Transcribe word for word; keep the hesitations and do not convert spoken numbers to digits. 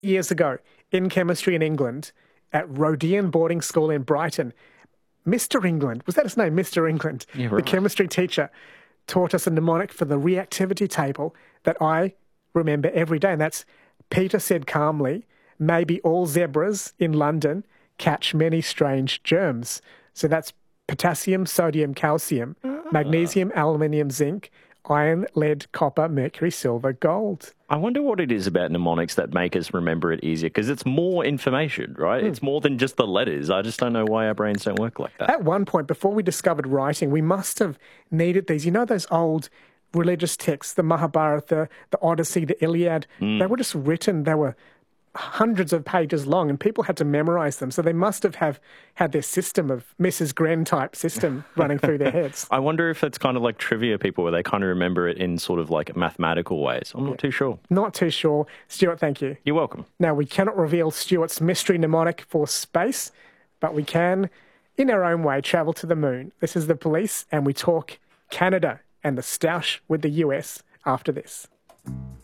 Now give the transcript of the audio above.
Years ago, in chemistry in England, at Rodian Boarding School in Brighton, Mister England, was that his name, Mister England? Yeah, The right. chemistry teacher taught us a mnemonic for the reactivity table that I remember every day, and that's Peter said calmly, maybe all zebras in London catch many strange germs. So that's potassium, sodium, calcium, magnesium, aluminium, zinc, iron, lead, copper, mercury, silver, gold. I wonder what it is about mnemonics that make us remember it easier, because it's more information, right? Mm. It's more than just the letters. I just don't know why our brains don't work like that. At one point, before we discovered writing, we must have needed these. You know those old religious texts, the Mahabharata, the Odyssey, the Iliad? Mm. They were just written, they were hundreds of pages long, and people had to memorize them. So they must have, have had their system of Missus Gren type system running through their heads. I wonder if it's kind of like trivia people, where they kind of remember it in sort of like mathematical ways. I'm not yeah. too sure. Not too sure. Stuart, thank you. You're welcome. Now, we cannot reveal Stuart's mystery mnemonic for space, but we can, in our own way, travel to the moon. This is The Police, and we talk Canada and the stoush with the U S after this.